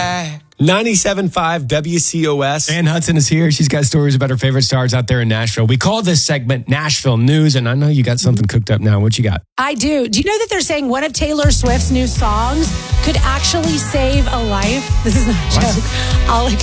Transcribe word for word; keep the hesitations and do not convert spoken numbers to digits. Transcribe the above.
back. ninety-seven point five W C O S. Ann Hudson is here. She's got stories about her favorite stars out there in Nashville. We call this segment Nashville News, and I know you got something cooked up now. What you got? I do. Do you know that they're saying one of Taylor Swift's new songs could actually save a life? This is not a joke. I'll